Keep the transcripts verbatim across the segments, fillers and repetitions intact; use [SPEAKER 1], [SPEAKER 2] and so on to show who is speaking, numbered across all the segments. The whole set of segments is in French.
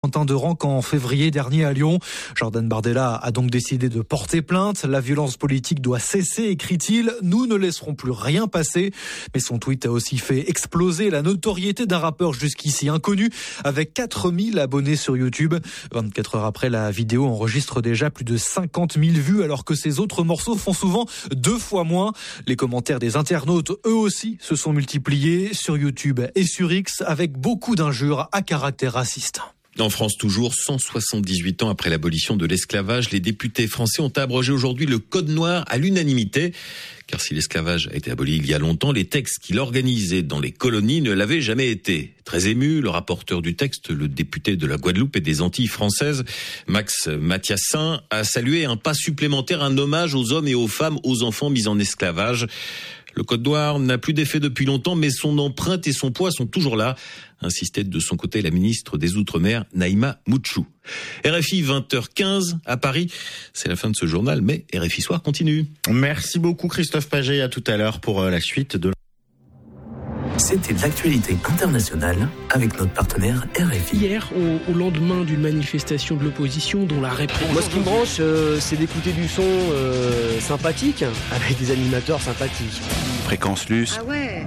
[SPEAKER 1] de Ranc en février dernier à Lyon. Jordan Bardella a donc décidé de porter plainte. La violence politique doit cesser, écrit-il. Nous ne laisserons plus rien passer. Mais son tweet a aussi fait exploser la notoriété d'un rappeur jusqu'ici inconnu, avec quatre mille abonnés sur YouTube. vingt-quatre heures après, la vidéo enregistre déjà plus de cinquante mille vues, alors que ses autres morceaux font souvent deux fois moins. Les commentaires des internautes, eux aussi, se sont multipliés sur YouTube et sur X, avec beaucoup d'injures à caractère raciste.
[SPEAKER 2] En France toujours, cent soixante-dix-huit ans après l'abolition de l'esclavage, les députés français ont abrogé aujourd'hui le code noir à l'unanimité. Car si l'esclavage a été aboli il y a longtemps, les textes qui l'organisaient dans les colonies ne l'avaient jamais été. Très ému, le rapporteur du texte, le député de la Guadeloupe et des Antilles françaises, Max Mathiassin, a salué un pas supplémentaire, un hommage aux hommes et aux femmes, aux enfants mis en esclavage. Le code noir n'a plus d'effet depuis longtemps, mais son empreinte et son poids sont toujours là, insistait de son côté la ministre des Outre-mer, Naïma Moutchou. R F I vingt heures quinze à Paris, c'est la fin de ce journal, mais R F I Soir continue.
[SPEAKER 3] Merci beaucoup Christophe Paget, à tout à l'heure pour la suite de...
[SPEAKER 4] C'était l'actualité internationale avec notre partenaire R F I.
[SPEAKER 5] Hier, au, au lendemain d'une manifestation de l'opposition dont la réponse...
[SPEAKER 6] Moi, ce qui me branche, euh, c'est d'écouter du son euh, sympathique, avec des animateurs sympathiques.
[SPEAKER 3] Fréquence Luce.
[SPEAKER 7] Ah ouais.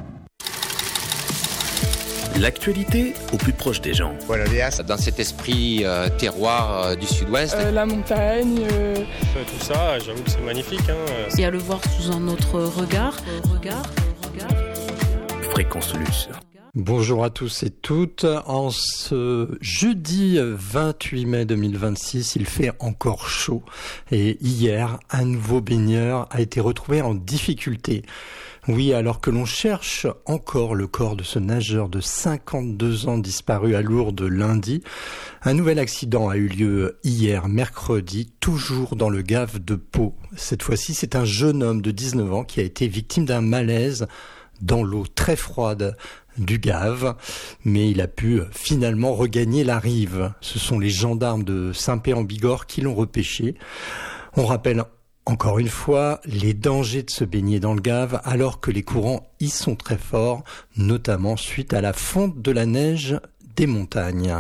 [SPEAKER 4] L'actualité au plus proche des gens.
[SPEAKER 8] Voilà, dans cet esprit euh, terroir euh, du sud-ouest.
[SPEAKER 9] Euh, la montagne. Euh...
[SPEAKER 10] Tout ça, j'avoue que c'est magnifique. Hein.
[SPEAKER 11] Et à le voir sous un autre regard. Regard, regard.
[SPEAKER 4] Fréquence Luce.
[SPEAKER 12] Bonjour à tous et toutes. En ce jeudi vingt-huit mai deux mille vingt-six, il fait encore chaud. Et hier, un nouveau baigneur a été retrouvé en difficulté. Oui, alors que l'on cherche encore le corps de ce nageur de cinquante-deux ans disparu à Lourdes lundi, un nouvel accident a eu lieu hier mercredi, toujours dans le Gave de Pau. Cette fois-ci, c'est un jeune homme de dix-neuf ans qui a été victime d'un malaise dans l'eau très froide du Gave, mais il a pu finalement regagner la rive. Ce sont les gendarmes de Saint-Pé-en-Bigorre qui l'ont repêché. On rappelle encore une fois les dangers de se baigner dans le Gave alors que les courants y sont très forts, notamment suite à la fonte de la neige des montagnes.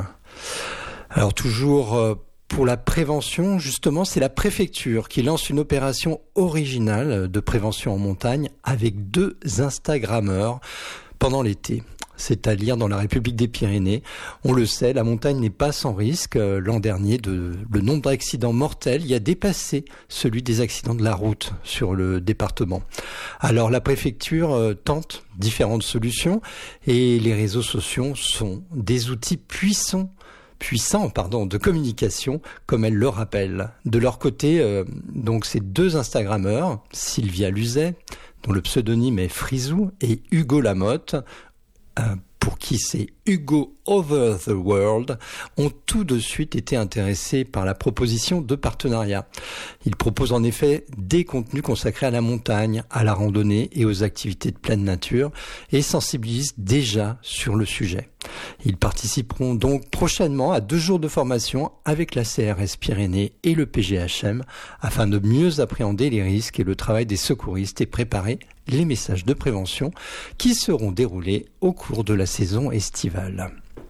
[SPEAKER 12] Alors toujours pour la prévention, justement, c'est la préfecture qui lance une opération originale de prévention en montagne avec deux Instagrammeurs pendant l'été. C'est à lire dans la République des Pyrénées. On le sait, la montagne n'est pas sans risque. L'an dernier, de, le nombre d'accidents mortels y a dépassé celui des accidents de la route sur le département. Alors la préfecture euh, tente différentes solutions et les réseaux sociaux sont des outils puissants puissant pardon, de communication, comme elle le rappelle. De leur côté, euh, donc ces deux Instagrammeurs, Sylvia Luzet, dont le pseudonyme est Frisou, et Hugo Lamotte, euh, pour qui c'est Hugo Over the World, ont tout de suite été intéressés par la proposition de partenariat. Ils proposent en effet des contenus consacrés à la montagne, à la randonnée et aux activités de pleine nature et sensibilisent déjà sur le sujet. Ils participeront donc prochainement à deux jours de formation avec la C R S Pyrénées et le P G H M afin de mieux appréhender les risques et le travail des secouristes et préparer les messages de prévention qui seront déroulés au cours de la saison estivale.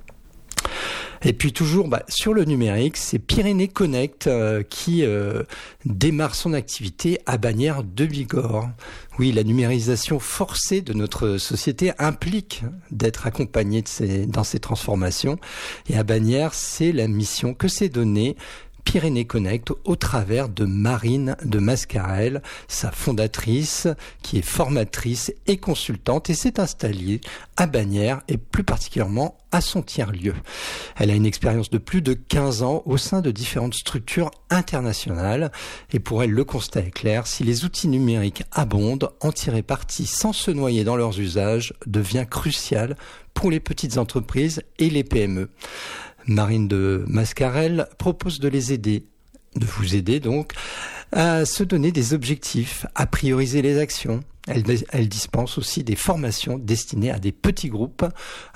[SPEAKER 12] Et puis toujours bah, sur le numérique, c'est Pyrénées Connect euh, qui euh, démarre son activité à Bagnères de Bigorre. Oui, la numérisation forcée de notre société implique d'être accompagné de ces, dans ces transformations. Et à Bagnères, c'est la mission que s'est donnée Pyrénées Connect au travers de Marine de Mascarel, sa fondatrice, qui est formatrice et consultante et s'est installée à Bagnères et plus particulièrement à son tiers-lieu. Elle a une expérience de plus de quinze ans au sein de différentes structures internationales et pour elle, le constat est clair, si les outils numériques abondent, en tirer parti sans se noyer dans leurs usages devient crucial pour les petites entreprises et les P M E. Marine de Mascarel propose de les aider, de vous aider donc, à se donner des objectifs, à prioriser les actions. Elle, elle dispense aussi des formations destinées à des petits groupes allant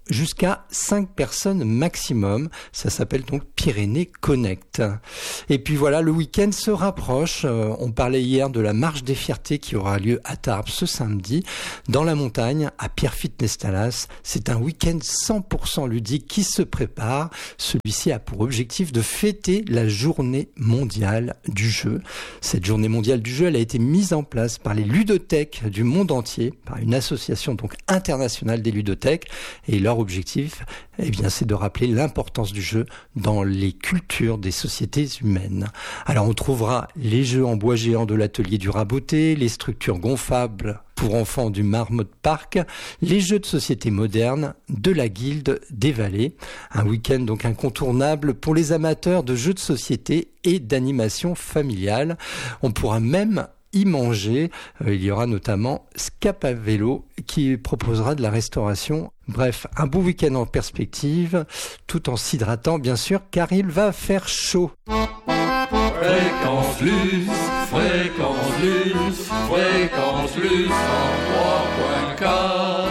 [SPEAKER 12] jusqu'à cinq personnes maximum. Ça s'appelle donc Pyrénées Connect. Et puis voilà, le week-end se rapproche. Euh, on parlait hier de la marche des fiertés qui aura lieu à Tarbes ce samedi, dans la montagne, à Pierrefitte-Nestalas. C'est un week-end cent pour cent ludique qui se prépare. Celui-ci a pour objectif de fêter la journée mondiale du jeu. Cette journée mondiale du jeu, elle a été mise en place par les ludothèques du monde entier, par une association donc internationale des ludothèques. Et leur objectif, eh bien, c'est de rappeler l'importance du jeu dans les cultures des sociétés humaines. Alors, on trouvera les jeux en bois géant de l'atelier du Raboté, les structures gonflables pour enfants du Marmottan Park, les jeux de société modernes de la Guilde des Vallées. Un week-end donc incontournable pour les amateurs de jeux de société et d'animation familiale. On pourra même y manger. Euh, il y aura notamment Scapa Vélo qui proposera de la restauration. Bref, un beau week-end en perspective, tout en s'hydratant bien sûr, car il va faire chaud.
[SPEAKER 7] Fréquence Luce, Fréquence Luce, Fréquence Luce cent trois point quatre.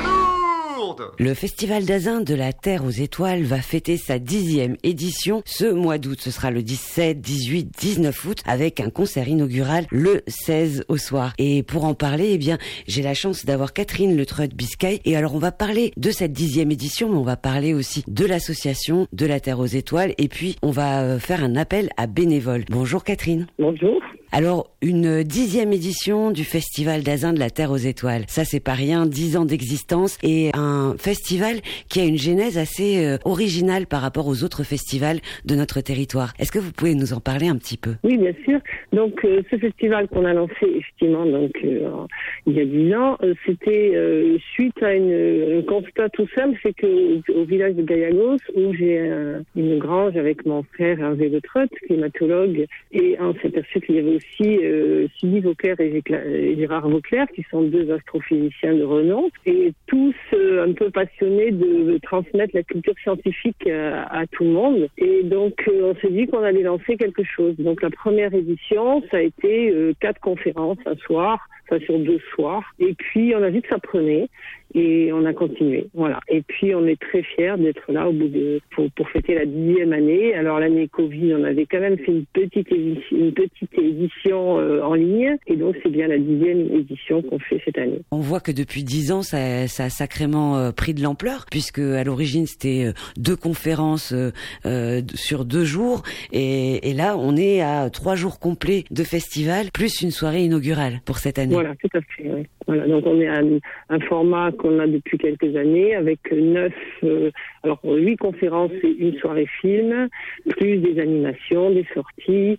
[SPEAKER 9] Le Festival d'Azun de la Terre aux Étoiles va fêter sa dixième édition ce mois d'août. Ce sera le dix-sept, dix-huit, dix-neuf août avec un concert inaugural le seize au soir. Et pour en parler, eh bien, j'ai la chance d'avoir Catherine Le Treut-Biscay. Et alors, on va parler de cette dixième édition, mais on va parler aussi de l'association de la Terre aux Étoiles. Et puis, on va faire un appel à bénévoles. Bonjour Catherine.
[SPEAKER 13] Bonjour.
[SPEAKER 9] Alors, une dixième édition du Festival d'Azun de la Terre aux Étoiles. Ça, c'est pas rien, dix ans d'existence et un festival qui a une genèse assez euh, originale par rapport aux autres festivals de notre territoire. Est-ce que vous pouvez nous en parler un petit peu?
[SPEAKER 13] Oui, bien sûr. Donc, euh, ce festival qu'on a lancé, effectivement, donc euh, il y a dix ans, euh, c'était euh, suite à une, un constat tout simple, c'est que au village de Gayagos, où j'ai un, une grange avec mon frère Hervé Le Treut, climatologue, et on s'est aperçu qu'il y avait aussi euh, Sylvie Vauclair et Gérard Vauclair, qui sont deux astrophysiciens de renom, et tous euh, un peu passionnés de, de transmettre la culture scientifique à, à tout le monde. Et donc, euh, on s'est dit qu'on allait lancer quelque chose. Donc, la première édition, ça a été euh, quatre conférences un soir, enfin sur deux soirs. Et puis, on a vu que ça prenait. Et on a continué, voilà. Et puis on est très fiers d'être là au bout de pour, pour fêter la dixième année. Alors l'année Covid, on avait quand même fait une petite édition, une petite édition euh, en ligne, et donc c'est bien la dixième édition qu'on fait cette année.
[SPEAKER 9] On voit que depuis dix ans, ça, ça a sacrément euh, pris de l'ampleur, puisque à l'origine c'était euh, deux conférences euh, euh, sur deux jours, et, et là on est à trois jours complets de festival plus une soirée inaugurale pour cette année.
[SPEAKER 13] Voilà, tout à fait. Oui. Voilà, donc on est à un, un format qu'on a depuis quelques années avec neuf, euh, alors huit conférences et une soirée film, plus des animations, des sorties,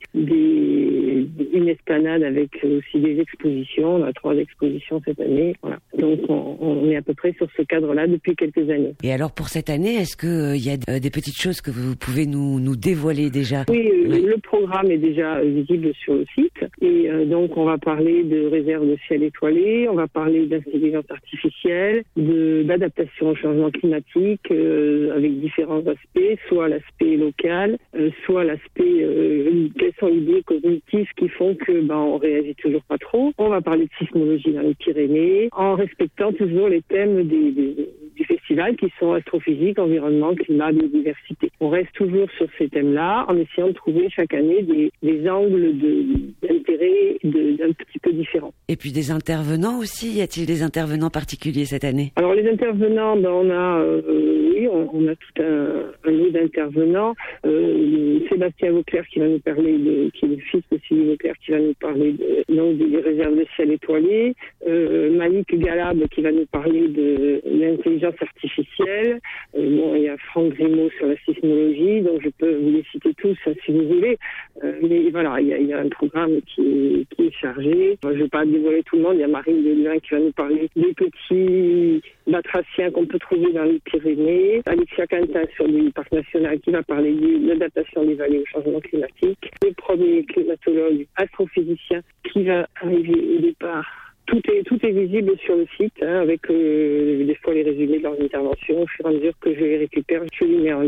[SPEAKER 13] des, une esplanade avec aussi des expositions. On a trois expositions cette année. Voilà. Donc on, on est à peu près sur ce cadre-là depuis quelques années.
[SPEAKER 9] Et alors pour cette année, est-ce qu'il euh, y a euh, des petites choses que vous pouvez nous, nous dévoiler déjà?
[SPEAKER 13] Oui, euh, oui, le programme est déjà visible sur le site. Et euh, donc on va parler de réserve de ciel étoilé, on va parler d'intelligence artificielle, de, d'adaptation au changement climatique euh, avec différents aspects, soit l'aspect local, euh, soit l'aspect euh, quels sont les biais cognitifs qui font que ben on réagit toujours pas trop. On va parler de sismologie dans les Pyrénées, en respectant toujours les thèmes des, des, du festival qui sont astrophysique, environnement, climat, biodiversité. On reste toujours sur ces thèmes-là en essayant de trouver chaque année des, des angles de, d'intérêt de, d'un petit peu différents.
[SPEAKER 9] Et puis des intervenants aussi, y a-t-il des intervenants particuliers cette année?
[SPEAKER 13] Alors les intervenants, ben on a euh, oui, on, on a tout un, un lot d'intervenants. Euh, Sébastien Vauclair qui va nous parler de, qui est le fils de Sylvie Vauclair, qui va nous parler de, donc des réserves de ciel étoilé. Euh, Malik Galab qui va nous parler de l'intelligence artificielle. Euh, bon, il y a Franck Grimaud sur la sismologie, donc je peux vous les citer tous hein, si vous voulez. Euh, mais voilà, il y, a, il y a un programme qui est, qui est chargé. Moi, je ne vais pas dévoiler tout le monde. Il y a Marine Delvin qui va nous parler des petits batraciens qu'on peut trouver dans les Pyrénées. Alexia Quintin sur le parc national qui va parler de l'adaptation des vallées au changement climatique. Le premier climatologue astrophysicien qui va arriver au départ. Tout est, tout est visible sur le site, hein, avec euh, des fois les résumés de leurs interventions. Au fur et à mesure que je les récupère, je les mets en ligne.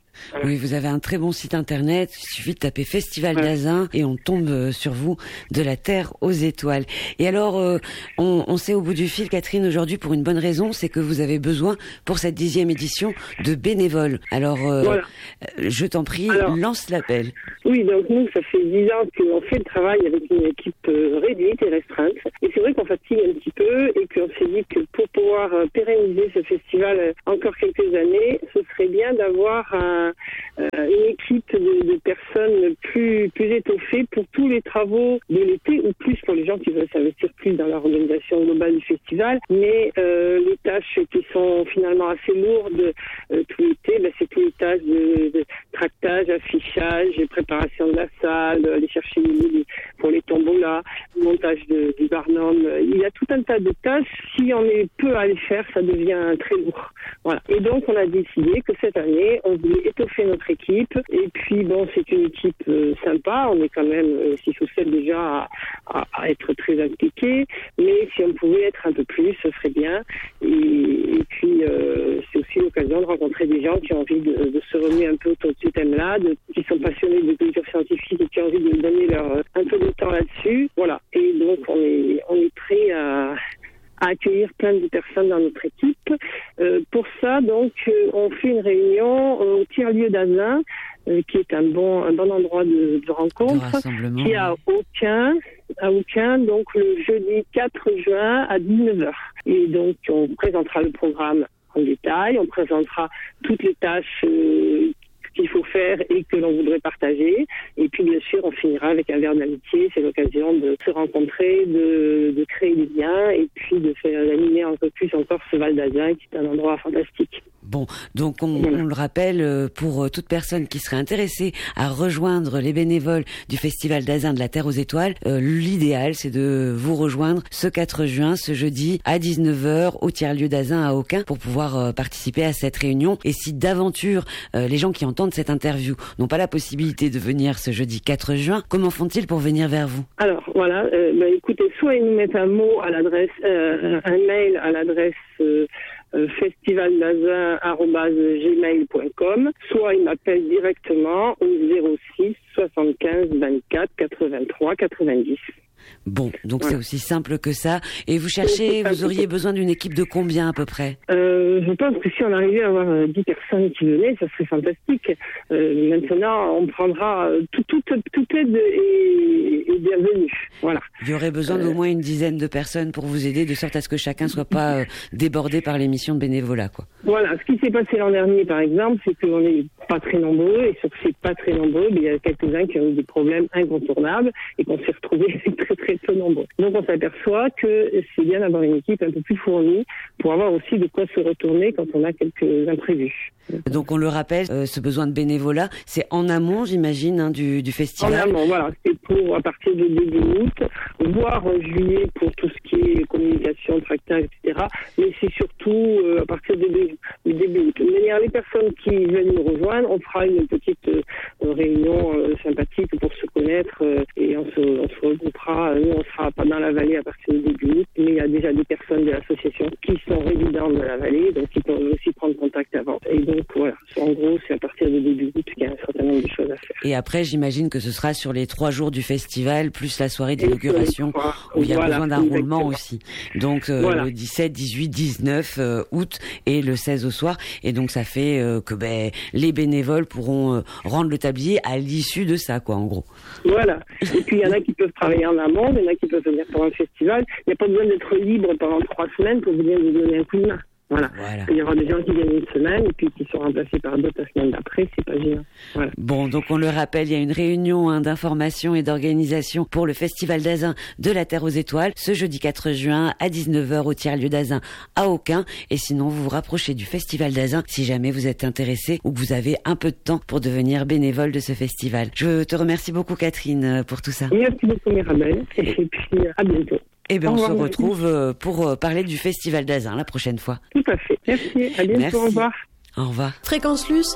[SPEAKER 9] Oui, vous avez un très bon site internet. Il suffit de taper Festival
[SPEAKER 13] ouais.
[SPEAKER 9] d'Azun et on tombe sur vous de la Terre aux étoiles. Et alors, euh, on, on sait au bout du fil, Catherine, aujourd'hui, pour une bonne raison, c'est que vous avez besoin, pour cette dixième édition, de bénévoles. Alors, euh, voilà. je t'en prie, alors, lance l'appel.
[SPEAKER 13] Oui, donc nous, ça fait dix ans qu'on fait le travail avec une équipe euh, réduite et restreinte. Et c'est vrai qu'on fatigue un petit peu et qu'on s'est dit que pour pouvoir euh, pérenniser ce festival euh, encore quelques années, ce serait bien d'avoir un Euh, une équipe de, de personnes plus plus étoffées pour tous les travaux de l'été, ou plus pour les gens qui veulent s'investir plus dans l'organisation globale du festival. Mais euh, les tâches qui sont finalement assez lourdes euh, tout l'été, ben, c'est toutes les tâches de, de tractage, affichage, préparation de la salle, aller chercher les lits pour les tombolas, montage de, du barnum. Il y a tout un tas de tâches. Si on est peu à les faire, ça devient très lourd. Voilà. Et donc on a décidé que cette année, on voulait étoffer notre équipe. Et puis bon, c'est une équipe euh, sympa. On est quand même euh, six ou sept déjà à, à, à être très impliqués. Mais si on pouvait être un peu plus, ce serait bien. Et, et puis euh, c'est aussi l'occasion de rencontrer des gens qui ont envie de, de se remuer un peu autour de ce thème-là, de, qui sont passionnés de culture scientifique et qui ont envie de donner leur un peu de temps là-dessus. Voilà. Et donc on est on est prêt à à accueillir plein de personnes dans notre équipe. Euh, pour ça, donc, euh, on fait une réunion au tiers-lieu d'Azun, euh, qui est un bon, un bon endroit de, de rencontre, qui est à Aucun, à Aucun, donc le jeudi quatre juin à dix-neuf heures. Et donc, on présentera le programme en détail, on présentera toutes les tâches euh, qu'il faut faire et que l'on voudrait partager. Et puis, bien sûr, on finira avec un verre d'amitié. C'est l'occasion de se rencontrer, de, de créer des liens et puis de faire animer un peu plus encore ce Val d'Azun, qui est un endroit fantastique.
[SPEAKER 9] Bon, donc on, on le rappelle, pour toute personne qui serait intéressée à rejoindre les bénévoles du Festival d'Azun de la Terre aux Étoiles, euh, l'idéal c'est de vous rejoindre ce quatre juin, ce jeudi à dix-neuf heures au tiers-lieu d'Azun à Aucun pour pouvoir euh, participer à cette réunion. Et si d'aventure euh, les gens qui entendent cette interview n'ont pas la possibilité de venir ce jeudi quatre juin, comment font-ils pour venir vers vous?
[SPEAKER 13] Alors voilà, euh, bah, écoutez, soit ils nous mettent un mot à l'adresse, euh, un mail à l'adresse euh, Euh, festivaldazun arobase gmail point com, soit il m'appelle directement au zéro six soixante-quinze vingt-quatre quatre-vingt-trois quatre-vingt-dix.
[SPEAKER 9] Bon, donc
[SPEAKER 13] voilà.
[SPEAKER 9] C'est aussi simple que ça. Et vous cherchez, vous auriez besoin d'une équipe de combien à peu près?
[SPEAKER 13] euh, Je pense que si on arrivait à avoir euh, dix personnes qui venaient, ça serait fantastique. Euh, maintenant, on prendra euh, tout, tout, toute aide est, est bienvenue. Voilà.
[SPEAKER 9] Il y aurait besoin euh... d'au moins une dizaine de personnes pour vous aider, de sorte à ce que chacun soit pas euh, débordé par les missions de bénévolat, quoi.
[SPEAKER 13] Voilà. Ce qui s'est passé l'an dernier, par exemple, c'est qu'on n'est pas très nombreux, et sur ces pas très nombreux, il y a quelques-uns qui ont eu des problèmes incontournables et qu'on s'est retrouvés très très peu nombreux. Donc on s'aperçoit que c'est bien d'avoir une équipe un peu plus fournie pour avoir aussi de quoi se retourner quand on a quelques imprévus.
[SPEAKER 9] Donc on le rappelle, euh, ce besoin de bénévolat, c'est en amont, j'imagine, hein, du, du festival.
[SPEAKER 13] En amont, voilà. C'est pour à partir de début août, voire en juillet pour tout ce qui est communication, tractage, et cetera. Mais c'est surtout euh, à partir de début, de début août. De manière, les personnes qui veulent nous rejoindre, on fera une petite euh, réunion euh, sympathique pour se connaître euh, et on se, on se regroupera. Nous, on sera pas dans la vallée à partir de début août, mais il y a déjà des personnes de l'association qui sont résidentes dans la vallée, donc ils peuvent aussi prendre contact avant. Et donc voilà, en gros, c'est à partir de début août qu'il y a un certain nombre de choses à faire.
[SPEAKER 9] Et après, j'imagine que ce sera sur les trois jours du festival, plus la soirée d'inauguration, où il y a voilà, besoin d'un roulement aussi. Donc euh, voilà. Le dix-sept, dix-huit, dix-neuf euh, août et le seize au soir. Et donc ça fait euh, que ben, les bénévoles pourront euh, rendre le tablier à l'issue de ça, quoi, en gros.
[SPEAKER 13] Voilà. Et puis il y en a qui peuvent travailler en amont, il y en a qui peuvent venir pendant le festival. Il n'y a pas besoin d'être libre pendant trois semaines pour venir nous donner un coup de main. Voilà. voilà. Il y aura des gens qui viennent une semaine et puis qui sont remplacés par d'autres la semaine d'après, c'est pas gênant. Voilà.
[SPEAKER 9] Bon, donc on le rappelle, il y a une réunion hein, d'information et d'organisation pour le Festival d'Azun de la Terre aux Étoiles, ce jeudi quatre juin à dix-neuf heures au tiers-lieu d'Azun à Aucun. Et sinon, vous vous rapprochez du Festival d'Azun si jamais vous êtes intéressé ou que vous avez un peu de temps pour devenir bénévole de ce festival. Je te remercie beaucoup, Catherine, pour tout ça.
[SPEAKER 13] Merci beaucoup, Mirabel. Et puis, à bientôt.
[SPEAKER 9] Eh bien, on se retrouve pour parler du Festival d'Azun la prochaine fois.
[SPEAKER 13] Tout à fait. Merci. À bientôt.
[SPEAKER 9] Merci.
[SPEAKER 13] Au revoir.
[SPEAKER 9] Au revoir.
[SPEAKER 11] Fréquence Luce,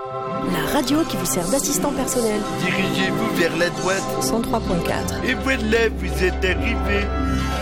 [SPEAKER 11] la radio qui vous sert d'assistant personnel.
[SPEAKER 14] Dirigez-vous vers la droite.
[SPEAKER 11] cent trois point quatre.
[SPEAKER 14] Et voilà, vous êtes arrivés.